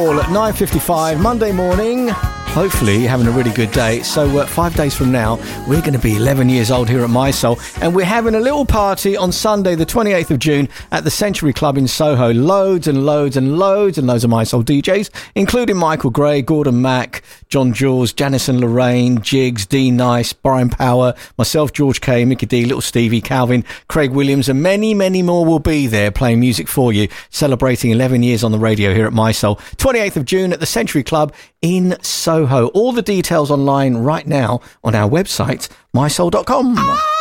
All at 9:55 Monday morning. Hopefully having a really good day. So 5 days from now, we're going to be 11 years old here at My Soul, and we're having a little party on Sunday, the 28th of June, at the Century Club in Soho. Loads and loads and loads and loads of My Soul DJs, including Michael Gray, Gordon Mack, John Jules, Janice and Lorraine, Jigs, Dean Nice, Brian Power, myself, George K, Mickey D, Little Stevie, Calvin, Craig Williams, and many, many more will be there playing music for you, celebrating 11 years on the radio here at My Soul. 28th of June at the Century Club in Soho. All the details online right now on our website, mysoul.com.